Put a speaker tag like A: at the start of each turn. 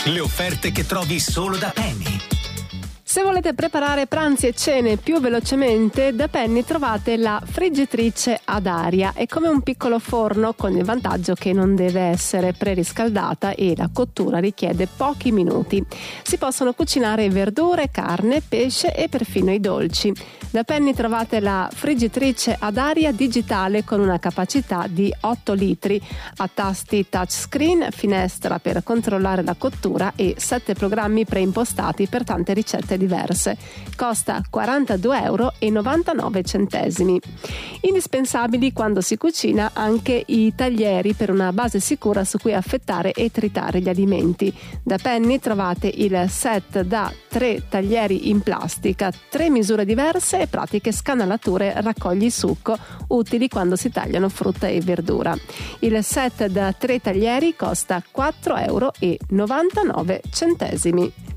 A: Le offerte che trovi solo da Penny.
B: Se volete preparare pranzi e cene più velocemente, da Penny trovate la friggitrice ad aria. È come un piccolo forno, con il vantaggio che non deve essere preriscaldata e la cottura richiede pochi minuti. Si possono cucinare verdure, carne, pesce e perfino i dolci. Da Penny trovate la friggitrice ad aria digitale con una capacità di 8 litri, a tasti touchscreen, finestra per controllare la cottura e 7 programmi preimpostati per tante ricette diverse. Costa 42,99 €. Indispensabili quando si cucina anche i taglieri per una base sicura su cui affettare e tritare gli alimenti. Da Penny trovate il set da 3 taglieri in plastica, 3 misure diverse e pratiche scanalature raccogli succo, utili quando si tagliano frutta e verdura. Il set da 3 taglieri costa 4,99 €.